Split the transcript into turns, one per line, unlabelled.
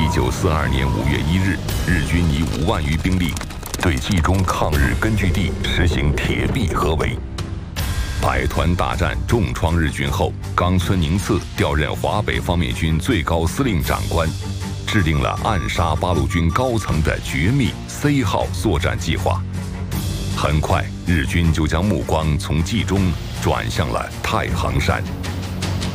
1942年5月1日，日军以5万余兵力对冀中抗日根据地实行铁壁合围。百团大战重创日军后，冈村宁次调任华北方面军最高司令长官，制定了暗杀八路军高层的绝密 C 号作战计划。很快，日军就将目光从冀中转向了太行山。